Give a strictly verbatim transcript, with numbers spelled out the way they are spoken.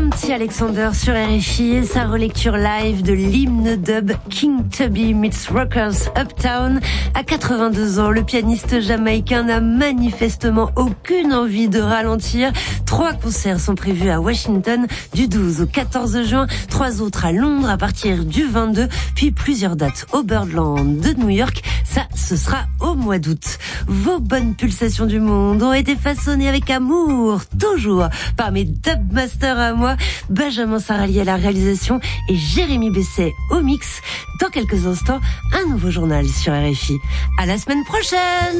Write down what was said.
Shanti Alexander sur R F I et sa relecture live de l'hymne dub King Tubby meets Rockers Uptown. À quatre-vingt-deux ans, le pianiste jamaïcain n'a manifestement aucune envie de ralentir. Trois concerts sont prévus à Washington du douze au quatorze juin, trois autres à Londres à partir du vingt-deux, puis plusieurs dates au Birdland de New York. Ça, ce sera au mois d'août. Vos bonnes pulsations du monde ont été façonnées avec amour, toujours, par mes dubmasters à moi, Benjamin Sarali à la réalisation et Jérémy Besset au mix. Dans quelques instants, un nouveau journal sur R F I. À la semaine prochaine!